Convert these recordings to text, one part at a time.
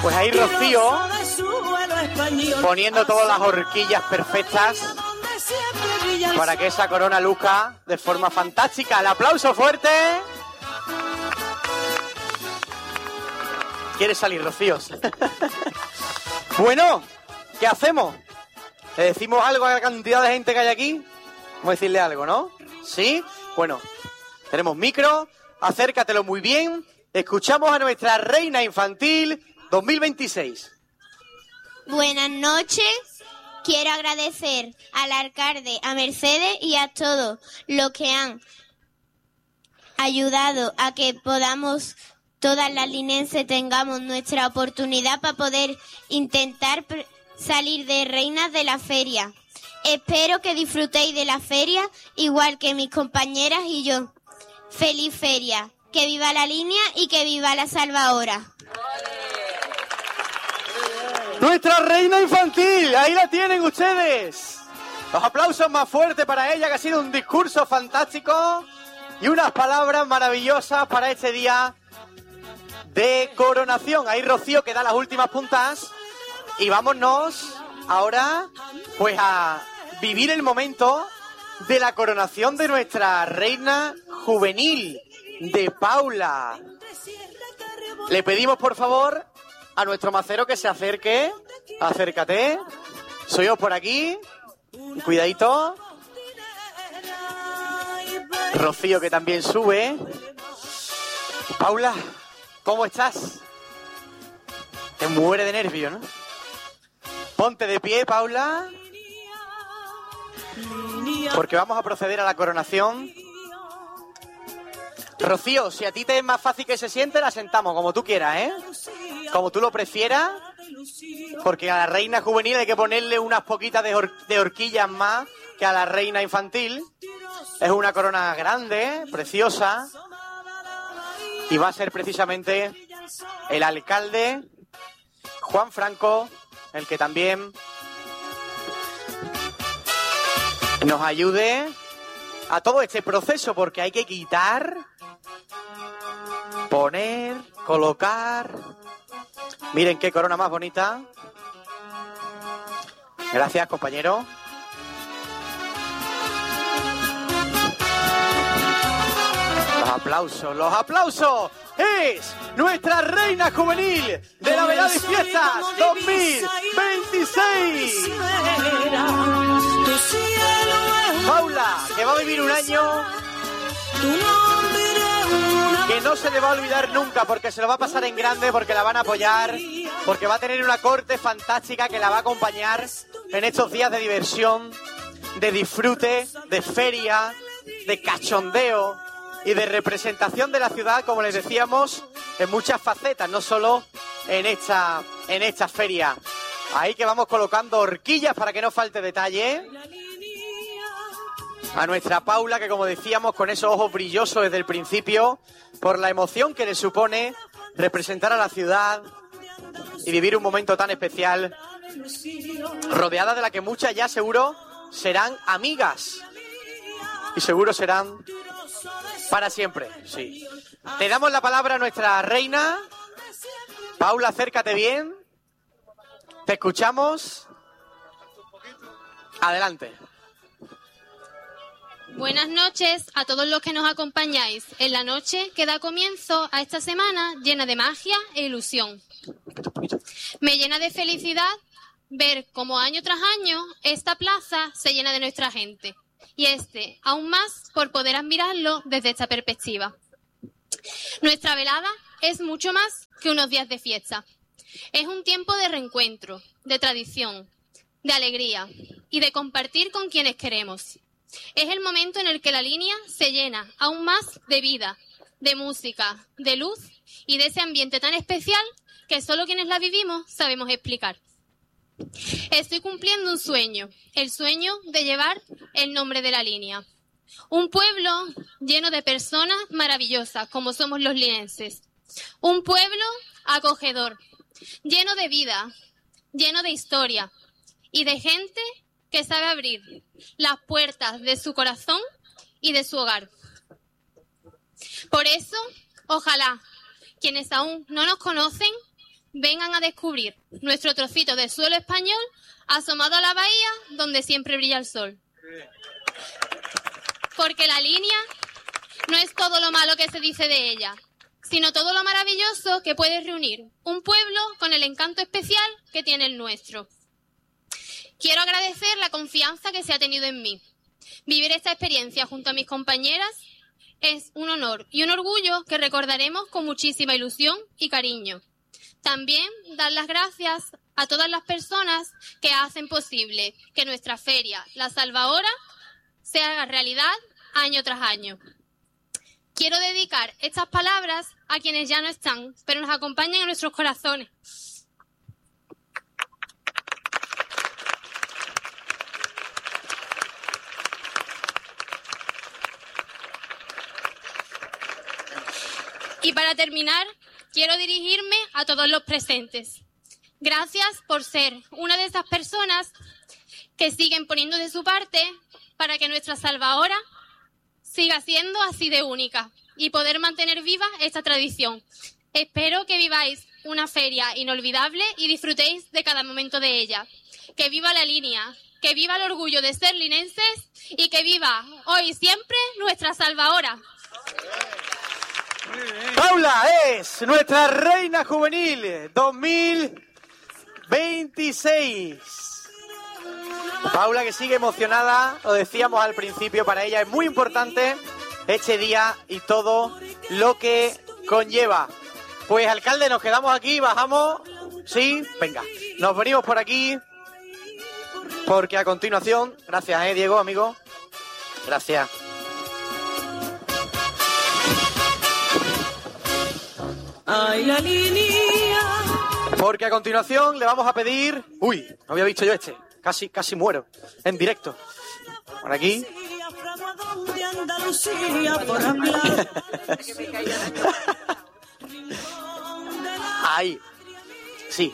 Pues ahí Rocío poniendo todas las horquillas perfectas para que esa corona luzca de forma fantástica. El aplauso fuerte. ¿Quieres salir, Rocío? Bueno, ¿qué hacemos? ¿Le decimos algo a la cantidad de gente que hay aquí? Vamos a decirle algo, ¿no? ¿Sí? Bueno, tenemos micro, acércatelo muy bien. Escuchamos a nuestra reina infantil 2026. Buenas noches. Quiero agradecer al alcalde, a Mercedes y a todos los que han ayudado a que podamos, todas las linenses tengamos nuestra oportunidad para poder intentar salir de reinas de la feria. Espero que disfrutéis de la feria igual que mis compañeras y yo. ¡Feliz feria! ¡Que viva la línea y que viva la salvadora! Nuestra reina infantil, ahí la tienen ustedes. Los aplausos más fuertes para ella, que ha sido un discurso fantástico y unas palabras maravillosas para este día de coronación. Ahí Rocío que da las últimas puntas y vámonos ahora pues a vivir el momento de la coronación de nuestra reina juvenil, de Paula. Le pedimos por favor a nuestro macero que se acerque. Acércate. Soy yo por aquí. Cuidadito. Rocío que también sube. Paula, ¿cómo estás? Te muere de nervio, ¿no? Ponte de pie, Paula. Porque vamos a proceder a la coronación. Rocío, si a ti te es más fácil que se siente, la sentamos, como tú quieras, ¿eh? Como tú lo prefieras, porque a la reina juvenil hay que ponerle unas poquitas de horquillas más que a la reina infantil. Es una corona grande, preciosa, y va a ser precisamente el alcalde, Juan Franco, el que también nos ayude a todo este proceso, porque hay que quitar, poner, colocar. Miren qué corona más bonita. Gracias, compañero. Los aplausos, los aplausos. Es nuestra reina juvenil de la velada y fiestas 2026. Paula, que va a vivir un año que no se le va a olvidar nunca, porque se lo va a pasar en grande, porque la van a apoyar, porque va a tener una corte fantástica que la va a acompañar en estos días de diversión, de disfrute, de feria, de cachondeo y de representación de la ciudad, como les decíamos, en muchas facetas, no solo en esta feria. Ahí que vamos colocando horquillas para que no falte detalle. A nuestra Paula, que como decíamos, con esos ojos brillosos desde el principio, por la emoción que le supone representar a la ciudad y vivir un momento tan especial, rodeada de la que muchas ya seguro serán amigas y seguro serán para siempre. Sí. Le damos la palabra a nuestra reina. Paula, acércate bien. Te escuchamos. Adelante. Buenas noches a todos los que nos acompañáis en la noche que da comienzo a esta semana llena de magia e ilusión. Me llena de felicidad ver cómo año tras año esta plaza se llena de nuestra gente y aún más por poder admirarlo desde esta perspectiva. Nuestra velada es mucho más que unos días de fiesta. Es un tiempo de reencuentro, de tradición, de alegría y de compartir con quienes queremos. Es el momento en el que la línea se llena aún más de vida, de música, de luz y de ese ambiente tan especial que solo quienes la vivimos sabemos explicar. Estoy cumpliendo un sueño, el sueño de llevar el nombre de la línea. Un pueblo lleno de personas maravillosas como somos los linenses. Un pueblo acogedor, lleno de vida, lleno de historia y de gente que sabe abrir las puertas de su corazón y de su hogar. Por eso, ojalá quienes aún no nos conocen vengan a descubrir nuestro trocito de suelo español asomado a la bahía donde siempre brilla el sol. Porque la línea no es todo lo malo que se dice de ella, sino todo lo maravilloso que puede reunir un pueblo con el encanto especial que tiene el nuestro. Quiero agradecer la confianza que se ha tenido en mí. Vivir esta experiencia junto a mis compañeras es un honor y un orgullo que recordaremos con muchísima ilusión y cariño. También dar las gracias a todas las personas que hacen posible que nuestra feria, la Salvahora, se haga realidad año tras año. Quiero dedicar estas palabras a quienes ya no están, pero nos acompañan en nuestros corazones. Y para terminar, quiero dirigirme a todos los presentes. Gracias por ser una de esas personas que siguen poniendo de su parte para que nuestra Salvahora siga siendo así de única y poder mantener viva esta tradición. Espero que viváis una feria inolvidable y disfrutéis de cada momento de ella. Que viva la línea, que viva el orgullo de ser linenses y que viva hoy y siempre nuestra Salvahora. Paula es nuestra reina juvenil 2026. Paula, que sigue emocionada, lo decíamos al principio, para ella es muy importante este día y todo lo que conlleva. Pues, alcalde, nos quedamos aquí, bajamos, sí, venga, nos venimos por aquí, porque a continuación, gracias, Diego, amigo, gracias. Ay, la línea. Porque a continuación le vamos a pedir... Uy, no había visto yo este. Casi muero. En directo. Por aquí. Ahí. Sí.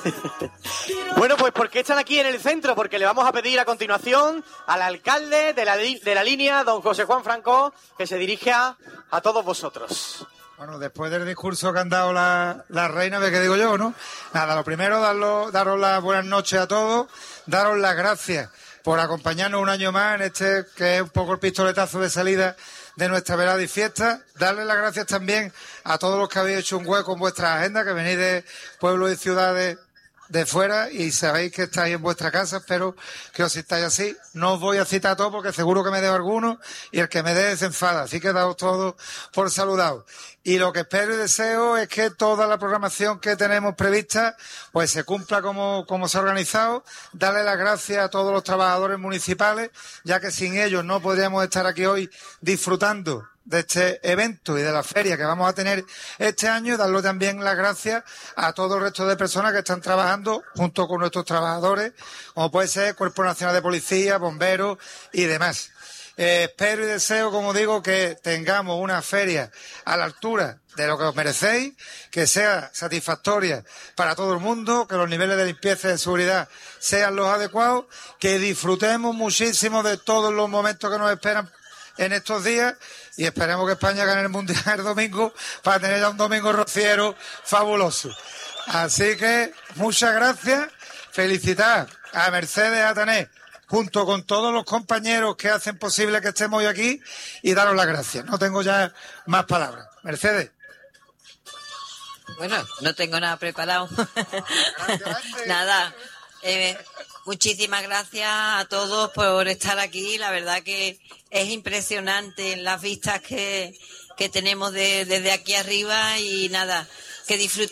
Bueno, pues ¿por qué están aquí en el centro? Porque le vamos a pedir a continuación al alcalde de la línea, don José Juan Franco, que se dirija a todos vosotros. Bueno, después del discurso que han dado la reina, ¿qué digo yo, no? Nada, lo primero, daros las buenas noches a todos, daros las gracias por acompañarnos un año más en este, que es un poco el pistoletazo de salida de nuestra velada y fiesta. Darles las gracias también a todos los que habéis hecho un hueco en vuestra agenda, que venís de pueblos y ciudades de fuera y sabéis que estáis en vuestra casa. Espero que os sintáis así. No os voy a citar a todos porque seguro que me dejo alguno y el que me dé se enfada. Así que daos todos por saludados. Y lo que espero y deseo es que toda la programación que tenemos prevista pues se cumpla como se ha organizado. Darle las gracias a todos los trabajadores municipales, ya que sin ellos no podríamos estar aquí hoy disfrutando de este evento y de la feria que vamos a tener este año. Darle también las gracias a todo el resto de personas que están trabajando junto con nuestros trabajadores, como puede ser Cuerpo Nacional de Policía, bomberos y demás. Espero y deseo, como digo, que tengamos una feria a la altura de lo que os merecéis, que sea satisfactoria para todo el mundo, que los niveles de limpieza y de seguridad sean los adecuados, que disfrutemos muchísimo de todos los momentos que nos esperan en estos días y esperemos que España gane el Mundial el domingo para tener ya un domingo rociero fabuloso. Así que muchas gracias, felicitar a Mercedes Atanés junto con todos los compañeros que hacen posible que estemos hoy aquí y daros las gracias. No tengo ya más palabras. Mercedes. Bueno, no tengo nada preparado. Nada. Muchísimas gracias a todos por estar aquí. La verdad que es impresionante las vistas que tenemos desde aquí arriba y nada, que disfruten